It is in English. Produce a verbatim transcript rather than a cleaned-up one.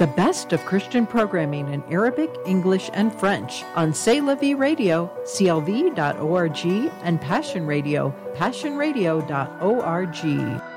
The best of Christian programming in Arabic, English, and French on C'est La Vie Radio, C L V dot org, and Passion Radio, passion radio dot org.